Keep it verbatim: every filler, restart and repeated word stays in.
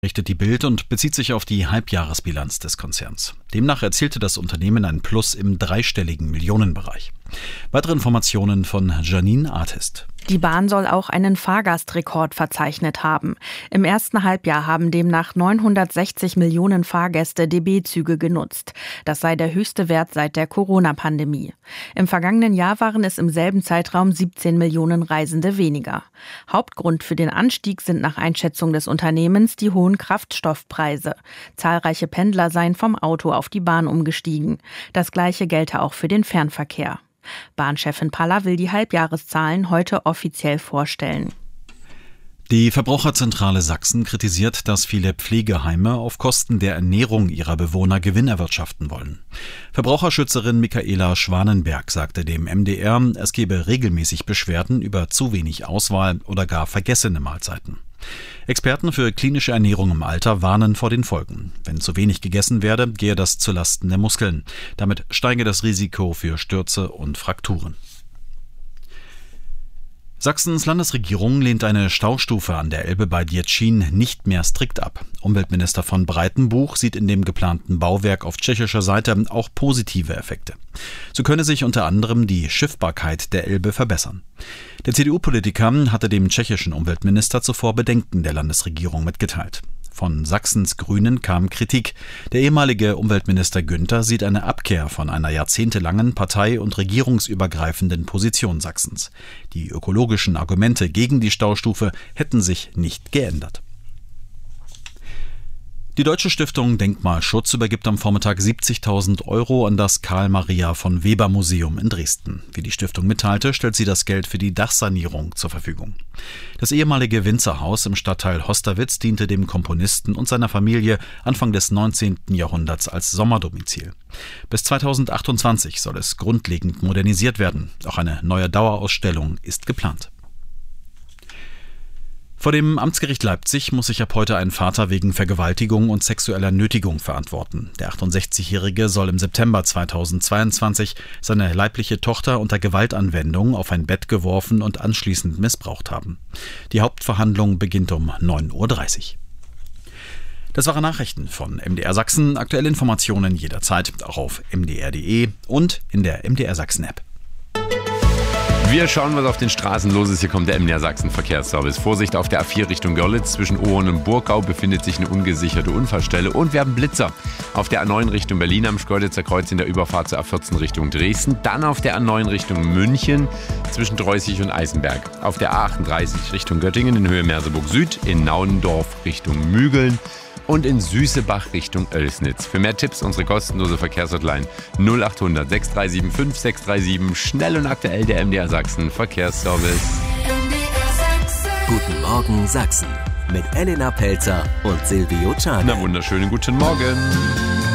Richtet die Bild und bezieht sich auf die Halbjahresbilanz des Konzerns. Demnach erzielte das Unternehmen ein Plus im dreistelligen Millionenbereich. Weitere Informationen von Janine Artist. Die Bahn soll auch einen Fahrgastrekord verzeichnet haben. Im ersten Halbjahr haben demnach neunhundertsechzig Millionen Fahrgäste D B-Züge genutzt. Das sei der höchste Wert seit der Corona-Pandemie. Im vergangenen Jahr waren es im selben Zeitraum siebzehn Millionen Reisende weniger. Hauptgrund für den Anstieg sind nach Einschätzung des Unternehmens die hohen Kraftstoffpreise. Zahlreiche Pendler seien vom Auto auf die Bahn umgestiegen. Das Gleiche gelte auch für den Fernverkehr. Bahnchefin Paller will die Halbjahreszahlen heute offiziell vorstellen. Die Verbraucherzentrale Sachsen kritisiert, dass viele Pflegeheime auf Kosten der Ernährung ihrer Bewohner Gewinn erwirtschaften wollen. Verbraucherschützerin Michaela Schwanenberg sagte dem M D R, es gebe regelmäßig Beschwerden über zu wenig Auswahl oder gar vergessene Mahlzeiten. Experten für klinische Ernährung im Alter warnen vor den Folgen. Wenn zu wenig gegessen werde, gehe das zulasten der Muskeln. Damit steige das Risiko für Stürze und Frakturen. Sachsens Landesregierung lehnt eine Staustufe an der Elbe bei Děčín nicht mehr strikt ab. Umweltminister von Breitenbuch sieht in dem geplanten Bauwerk auf tschechischer Seite auch positive Effekte. So könne sich unter anderem die Schiffbarkeit der Elbe verbessern. Der C D U-Politiker hatte dem tschechischen Umweltminister zuvor Bedenken der Landesregierung mitgeteilt. Von Sachsens Grünen kam Kritik. Der ehemalige Umweltminister Günther sieht eine Abkehr von einer jahrzehntelangen partei- und regierungsübergreifenden Position Sachsens. Die ökologischen Argumente gegen die Staustufe hätten sich nicht geändert. Die Deutsche Stiftung Denkmalschutz übergibt am Vormittag siebzigtausend Euro an das Karl-Maria-von-Weber-Museum in Dresden. Wie die Stiftung mitteilte, stellt sie das Geld für die Dachsanierung zur Verfügung. Das ehemalige Winzerhaus im Stadtteil Hosterwitz diente dem Komponisten und seiner Familie Anfang des neunzehnten Jahrhunderts als Sommerdomizil. Bis zweitausendachtundzwanzig soll es grundlegend modernisiert werden. Auch eine neue Dauerausstellung ist geplant. Vor dem Amtsgericht Leipzig muss sich ab heute ein Vater wegen Vergewaltigung und sexueller Nötigung verantworten. Der achtundsechzigjährige soll im September zweitausendzweiundzwanzig seine leibliche Tochter unter Gewaltanwendung auf ein Bett geworfen und anschließend missbraucht haben. Die Hauptverhandlung beginnt um neun Uhr dreißig. Das waren Nachrichten von M D R Sachsen. Aktuelle Informationen jederzeit auch auf m d r punkt d e und in der M D R Sachsen App. Wir schauen, was auf den Straßen los ist. Hier kommt der M D R Sachsen Verkehrsservice. Vorsicht auf der A vier Richtung Görlitz. Zwischen Ohren und Burgau befindet sich eine ungesicherte Unfallstelle. Und wir haben Blitzer auf der A neun Richtung Berlin am Schkeuditzer Kreuz in der Überfahrt zur A vierzehn Richtung Dresden. Dann auf der A neun Richtung München zwischen Dreußig und Eisenberg. Auf der A achtunddreißig Richtung Göttingen in Höhe Merseburg Süd. In Naundorf Richtung Mügeln. Und in Süßebach Richtung Oelsnitz. Für mehr Tipps unsere kostenlose Verkehrshotline null acht hundert sechs drei sieben fünf sechs drei sieben. Schnell und aktuell der M D R Sachsen Verkehrsservice. Guten Morgen Sachsen mit Elena Pelzer und Silvio Czarne. Na wunderschönen guten Morgen.